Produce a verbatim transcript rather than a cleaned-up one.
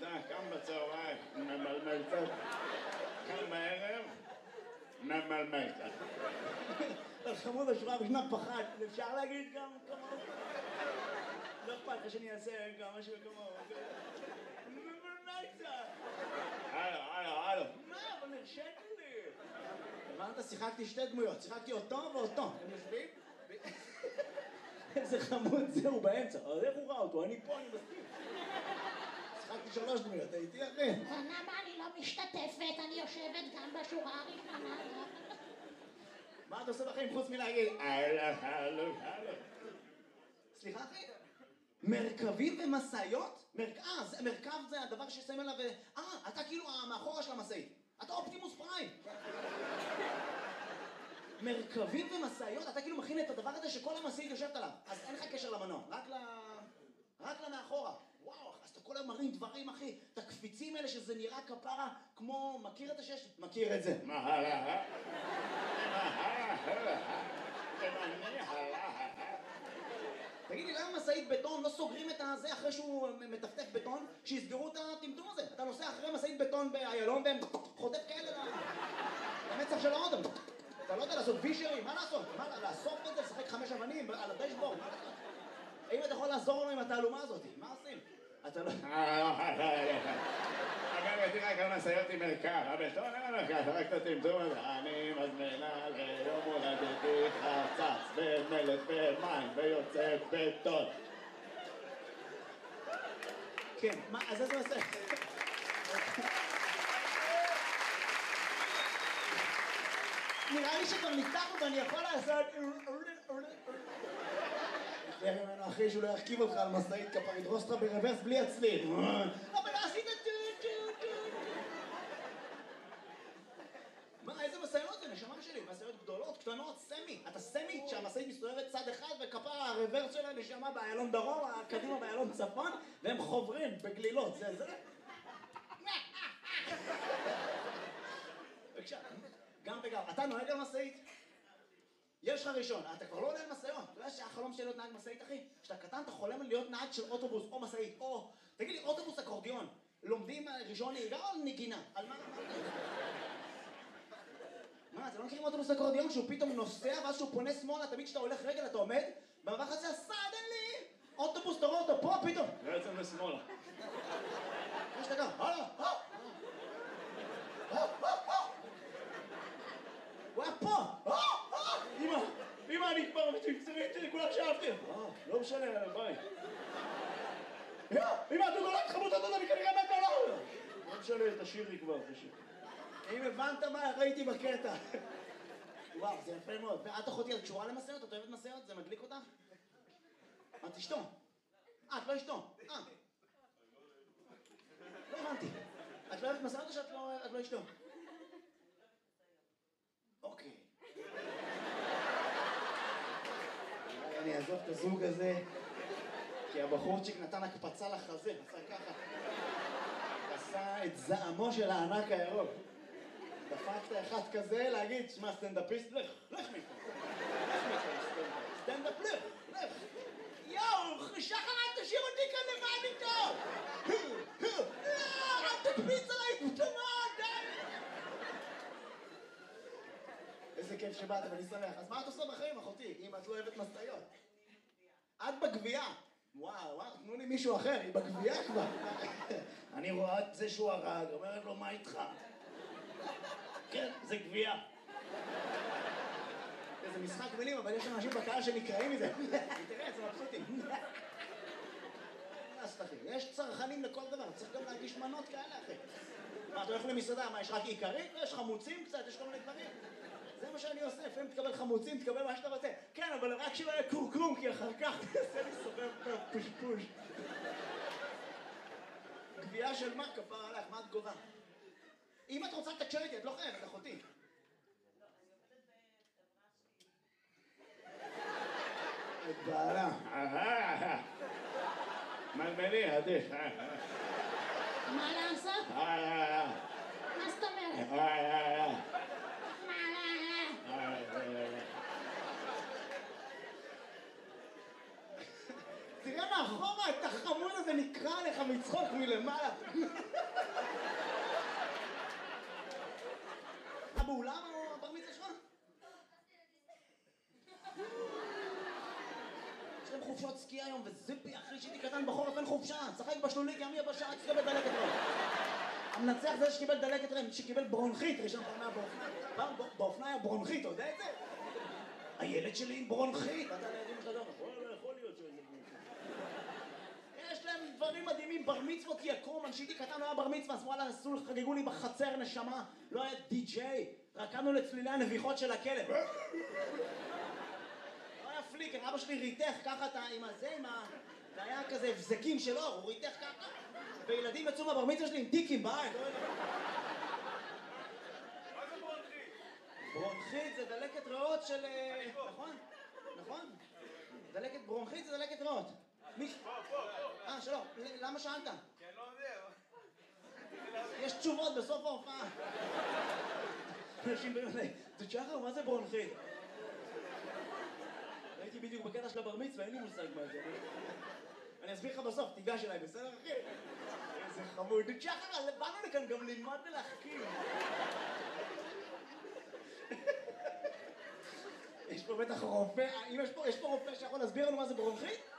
אתה קם בצהריים, ממלמל קצת, קם בערב, ממלמל קצת. חמוד השורה בשנת פחד, אפשר להגיד גם כמוהו? לא אכפת לך שאני אעשה גם משהו כמוהו. ממלמל קצת. הלו, הלו, הלו. מה? אבל נרשת לי. הבנת? שיחקתי שתי דמויות, שיחקתי אותו ואותו. הם יושבים? איזה חמוד זה, הוא באמצע. אז איך הוא ראה אותו? אני פה, אני מסכים. שיחקתי שלוש דמויות, הייתי אחי. למה אני לא משתתפת? אני יושבת גם בשורה הראשונה. מה אתה עושה בחיים חוץ מלהגיד? הלו, הלו, הלו. סליחה אחי? מרכבים ומשאיות? אה, מרכב זה הדבר ששמים עליו... אה, אתה כאילו המאחורה של המשאית. אתה אופטימוס פריים. מרכבים ומשאיות? אתה כאילו מכין את הדבר הזה שכל המשאית יושבת עליו. אז אין לך קשר למנוע, רק ל... רק למאחורה. וואו, אז אתה כל היום מרים דברים, אחי. את הקפיצים האלה שזה נראה כפרה כמו... מכיר את השש? מכיר את זה. מה הלאה? מה הלאה? תמני הלאה. תגיד לי, למה משאית בטון לא סוגרים את הזה אחרי שהוא מטפטף בטון? שיסגרו את הטמטום הזה. אתה נוסע אחרי משאית בטון באיילון והם חוטף כאלה למצח של האודם. אתה לא יודע לעשות וישרים, מה לעשות? מה, לאסוף את זה, לשחק חמש אבנים על הדשבורד? מה לעשות? האם אתה יכול לעזור לנו עם התעלומה הזאת? מה עושים? אתה לא... אגב, תראה כמה משאיות עם מרכב, הבטון אין מרכב, רק את הטמטום הזה. אני מזמינה ליום הולדתי חצץ ומלט ומים ויוצא בטון. כן, מה, אז איזה עושה? נראה לי שכבר ניתחנו ואני יכול לעשות... תראה ממנו אחי שהוא לא ירכיב אותך על משאית כפר, ידרוס אותך ברוורס בלי הצליל. אבל עשית טו טו טו. מה, איזה משאיות זה? נשמה שלי, משאיות גדולות, קטנות, סמי. אתה סמי שהמשאית מסתובבת צד אחד וכפר הרוורס שלה נשמה באיילון דרום, הקדימה באיילון צפון, והם חוברים בגלילות, זה זה. בבקשה, גם וגם. אתה נוהג על משאית? יש לך ראשון, אתה כבר לא עולה על משאיות. אתה יודע שהחלום שלי להיות נהג משאית, אחי? כשאתה קטן אתה חולם על להיות נהג של אוטובוס או משאית, או... תגיד לי, אוטובוס אקורדיון, לומדים ראשון נהיגה או נגינה? על מה? מה, אתם לא מכירים אוטובוס אקורדיון שהוא פתאום נוסע ואז שהוא פונה שמאלה, תמיד כשאתה הולך רגל אתה עומד, במעבר חצי סדנלי! אוטובוס, תראו אותו פה פתאום! לא יוצא לשמאלה. יש אתה גם, הלאה, הלאה! הוא היה פה! אמא, אמא, אני כבר מצמצרית שלי, כולה שאהבתי. לא משנה, ביי. אמא, דודו, לא תחבו את הדודו, אני כנראה מת עליו. לא משנה, תשאירי כבר, תשאיר. אם הבנת מה ראיתי בקטע. וואו, זה יפה מאוד. ואת אחותי, את קשורה למשאיות? את אוהבת משאיות? זה מדליק אותך? את אשתו. אה, את לא אשתו. אה. לא הבנתי. את לא אוהבת משאיות או שאת לא אשתו? אוקיי. אני אעזוב את הזוג הזה, כי הבחורצ'יק נתן הקפצה לחזה, עשה ככה. עשה את זעמו של הענק הירוק. דפקת אחד כזה להגיד, שמע, סטנדאפיסט, לך, לך מפה. לך מפה, סטנדאפ, לך, לך. יואו, שחר, תשאיר אותי כאן לבד איתו. לא, אל תקפיץ עליי, תמוד, די. איזה כיף שבאת, ואני שמח. אז מה את עושה בחיים, אחותי, אם את לא אוהבת משאיות? את בגבייה. וואו, וואו, תנו לי מישהו אחר, היא בגבייה כבר. אני רואה את זה שהוא הרג, אומרת לו, מה איתך? כן, זה גבייה. איזה משחק מילים, אבל יש אנשים בקהל שנקראים מזה. תראה, זה מבסוטים. אז אחי, יש צרכנים לכל דבר, צריך גם להגיש מנות כאלה, אחי. מה, אתה הולך למסעדה, מה, יש רק עיקרית? יש חמוצים קצת, יש כל מיני דברים. זה מה שאני עושה, לפעמים תקבל חמוצים, תקבל מה שאתה רוצה. כן, אבל רק שלא יהיה קורקום, כי אחר כך תעשה לי סובב פושפוש. גבייה של מה? כפר עליך, מה את גובה? אם את רוצה לתקשר איתי, את לא חייבת, אחותי. את בעלה. מלמלי, עדיף. מה לעשות? מה זאת אומרת? תראה מאחורה את החמוד הזה נקרע לך מצחוק מלמעלה. אתה באולם או הבר מצווה שלך? יש להם חופשות סקי היום, וזיפי אחי שהייתי קטן בחורף אין חופשה. שחק בשלולית, ימי הבשעה, תקבל דלקת רם. המנצח זה שקיבל דלקת רם, שקיבל ברונכית, ראשון פעם באופניים. פעם באופניים היה ברונכית, אתה יודע את זה? הילד שלי עם ברונכית. אתה לילדים שלך גם, יכול להיות שזה ברונכית. יש להם דברים מדהימים, בר מצוות יקום, כשהייתי קטן לא היה בר מצווה, אז וואלה, עשו, חגגו לי בחצר נשמה, לא היה די-ג'יי, רקדנו לצלילי הנביחות של הכלב. לא היה פליקר, אבא שלי ריתך ככה עם הזה, עם ה... זה היה כזה הבזקים של אור, הוא ריתך ככה, וילדים יצאו מהבר מצווה שלי עם טיקים בעין. מה זה ברונכית? ברונכית זה דלקת ריאות של... נכון? נכון? דלקת ברונכית זה דלקת ריאות. מי... פה, פה, פה. אה, שלום, למה שאלת? כי אני לא יודע. יש תשובות בסוף ההופעה. אנשים באמת, זה שחר, מה זה ברונכית? הייתי בדיוק בקטע של הבר מצווה, אין לי מושג מה זה. אני אסביר לך בסוף, תיגש אליי, בסדר אחי? איזה חמוד. שחר, באנו לכאן גם ללמוד ולהחכים. יש פה בטח רופא, אם יש פה רופא שיכול להסביר לנו מה זה ברונכית?